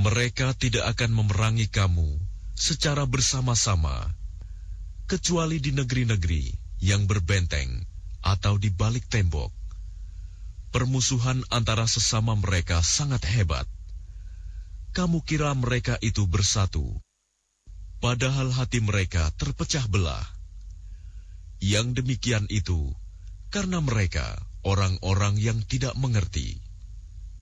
Mereka tidak akan memerangi kamu secara bersama-sama, kecuali di negeri-negeri yang berbenteng atau di balik tembok. Permusuhan antara sesama mereka sangat hebat. Kamu kira mereka itu bersatu, padahal hati mereka terpecah belah. Yang demikian itu karena mereka orang-orang yang tidak mengerti.